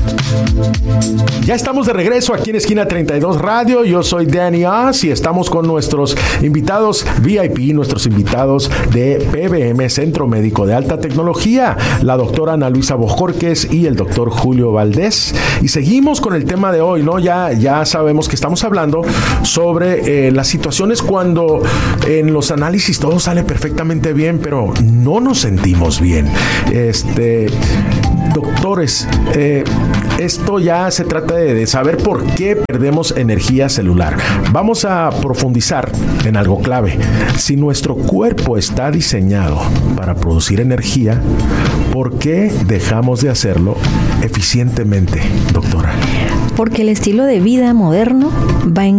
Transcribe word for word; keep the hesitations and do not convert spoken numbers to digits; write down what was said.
Ya estamos de regreso aquí en Esquina treinta y dos Radio. Yo soy Danny Oz y estamos con nuestros invitados V I P, nuestros invitados de P B M, Centro Médico de Alta Tecnología, la doctora Ana Luisa Bojorquez y el doctor Julio Valdés. Y seguimos con el tema de hoy, ¿no? Ya, ya sabemos que estamos hablando sobre eh, las situaciones cuando en los análisis todo sale perfectamente bien, pero no nos sentimos bien. Este, doctores, eh, esto ya se trata de, de saber por qué perdemos energía celular. Vamos a profundizar en algo clave. Si nuestro cuerpo está diseñado para producir energía, ¿por qué dejamos de hacerlo eficientemente, doctora? Porque el estilo de vida moderno va en